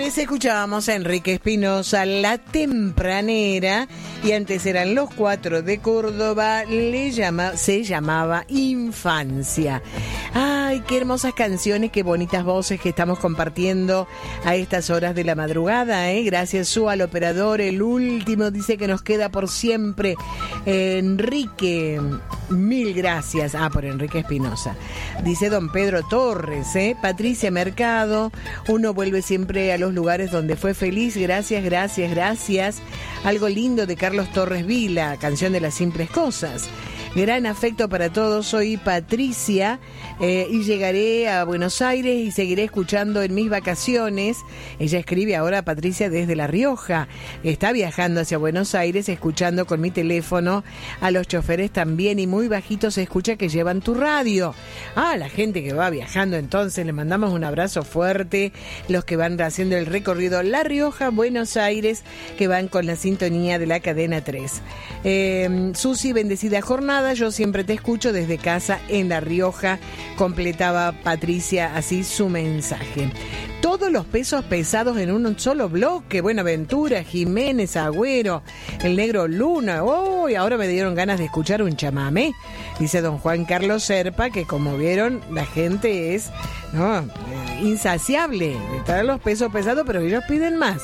señores, escuchábamos a Enrique Espinosa, La Tempranera, y antes eran Los Cuatro de Córdoba, se llamaba Infancia. Ay, qué hermosas canciones, qué bonitas voces que estamos compartiendo a estas horas de la madrugada, ¿eh? Gracias, Su, al operador, el último, dice que nos queda por siempre. Enrique, mil gracias. Por Enrique Espinosa. Dice don Pedro Torres, Patricia Mercado, uno vuelve siempre a los lugares donde fue feliz, gracias, gracias, gracias. Algo lindo de Carlos Torres Vila, canción de Las Simples Cosas. Gran afecto para todos, soy Patricia y llegaré a Buenos Aires y seguiré escuchando en mis vacaciones. Ella escribe ahora, Patricia, desde La Rioja. Está viajando hacia Buenos Aires, escuchando con mi teléfono. A los choferes también, y muy bajito se escucha que llevan tu radio. La gente que va viajando, entonces le mandamos un abrazo fuerte. Los que van haciendo el recorrido La Rioja, Buenos Aires, que van con la sintonía de la cadena 3. Susi, bendecida jornada. Yo siempre te escucho desde casa en La Rioja, completaba Patricia así su mensaje. Todos los pesos pesados en un solo bloque. Buenaventura, Jiménez, Agüero, el Negro Luna. Y ahora me dieron ganas de escuchar un chamamé. Dice don Juan Carlos Serpa, que como vieron, la gente es insaciable de traer los pesos pesados, pero ellos piden más.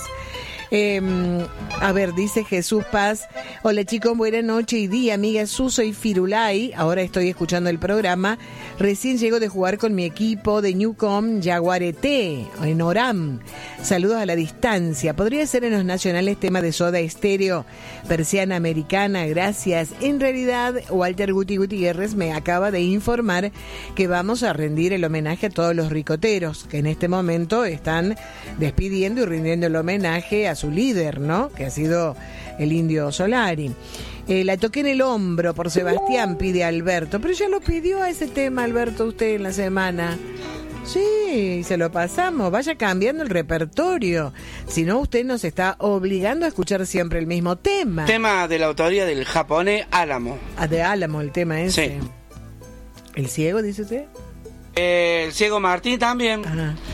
Dice Jesús Paz. Hola chicos, buena noche y día, amiga Suso y Firulay. Ahora estoy escuchando el programa. Recién llego de jugar con mi equipo de Newcom Yaguareté, en Oram. Saludos a la distancia. Podría ser en los nacionales tema de Soda Estéreo, Persiana Americana, gracias. En realidad, Walter Gutiérrez me acaba de informar que vamos a rendir el homenaje a todos los ricoteros, que en este momento están despidiendo y rindiendo el homenaje a su líder, ¿no? Que ha sido el Indio Solari. La toqué en el hombro por Sebastián, pide Alberto. Pero ya lo pidió a ese tema, Alberto, usted en la semana. Sí, se lo pasamos. Vaya cambiando el repertorio. Si no, usted nos está obligando a escuchar siempre el mismo tema. Tema de la autoría del japonés Álamo. De Álamo, el tema ese. Sí. ¿El ciego, dice usted? El ciego Martín también. Ajá.